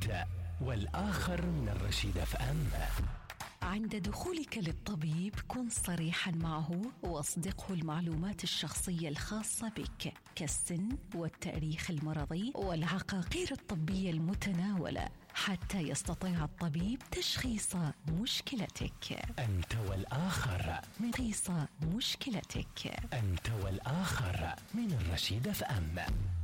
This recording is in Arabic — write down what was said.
أنت والآخر من الرشيد FM. عند دخولك للطبيب كن صريحا معه واصدقه المعلومات الشخصية الخاصة بك كالسن والتاريخ المرضي والعقاقير الطبية المتناولة حتى يستطيع الطبيب تشخيص مشكلتك. أنت والآخر تشخيص مشكلتك. أنت والآخر من الرشيد FM.